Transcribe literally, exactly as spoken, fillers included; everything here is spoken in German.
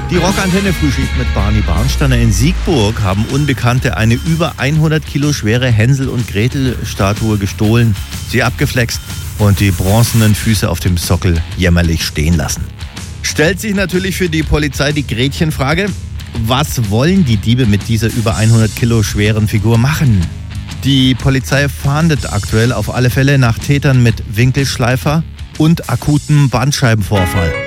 Die Rockantenne frühstückt mit Barney Barnsteiner. In Siegburg haben Unbekannte eine über hundert Kilo schwere Hänsel- und Gretel-Statue gestohlen, sie abgeflext und die bronzenen Füße auf dem Sockel jämmerlich stehen lassen. Stellt sich natürlich für die Polizei die Gretchenfrage: Was wollen die Diebe mit dieser über hundert Kilo schweren Figur machen? Die Polizei fahndet aktuell auf alle Fälle nach Tätern mit Winkelschleifer und akutem Bandscheibenvorfall.